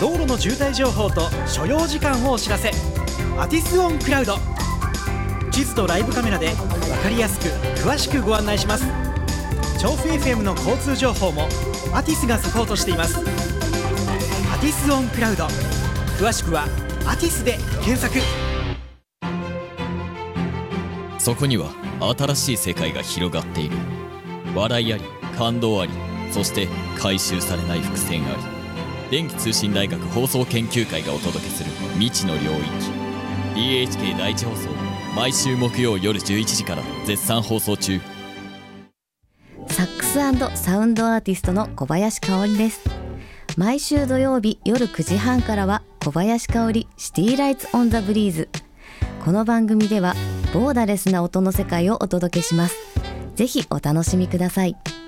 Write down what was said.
道路の渋滞情報と所要時間をお知らせ。アティスオンクラウド。地図とライブカメラで分かりやすく詳しくご案内します。調布 FM の交通情報もアティスがサポートしています。アティスオンクラウド、詳しくはアティスで検索。 そこには新しい世界が広がっている。笑いあり、感動あり、そして回収されない伏線あり。電気通信大学放送研究会がお届けする未知の領域。 DHK 第一放送、毎週木曜夜11時から絶賛放送中。 サックス&サウンドアーティストの小林香織です。毎週土曜日夜9時半からは小林香織シティライツオンザブリーズ。この番組ではボーダレスな音の世界をお届けします。ぜひお楽しみください。